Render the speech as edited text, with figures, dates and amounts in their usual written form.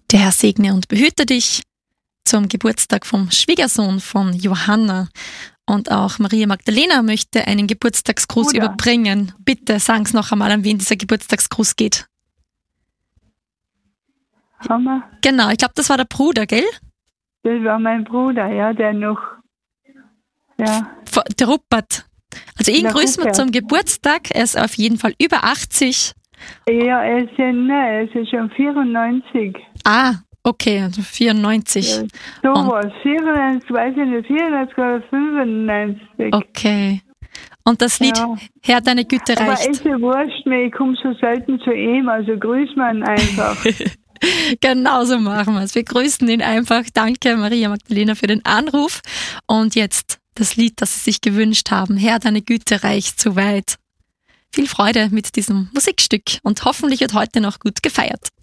Der Herr segne und behüte dich zum Geburtstag vom Schwiegersohn von Johanna. Und auch Maria Magdalena möchte einen Geburtstagsgruß überbringen. Bitte sagen's noch einmal, an wen dieser Geburtstagsgruß geht. Hammer. Genau, ich glaube, das war der Bruder, gell? Das war mein Bruder, ja, der noch, ja. Der Rupert. Also ihn Der grüßen wir Rupert. zum Geburtstag. Er ist auf jeden Fall über 80. Ja, er ist ja schon 94. Ah, okay, also 94. Ja, so was. 94, weiß ich nicht, 94 oder 95. Okay. Und das Lied Ja. Herr, deine Güte Aber reicht. ist ja wurscht, ich komme so selten zu ihm, also grüß man einfach. Genau so machen wir es. Wir grüßen ihn einfach. Danke, Maria Magdalena, für den Anruf. Und jetzt das Lied, das Sie sich gewünscht haben. Herr, deine Güte reicht so weit. Viel Freude mit diesem Musikstück und hoffentlich wird heute noch gut gefeiert.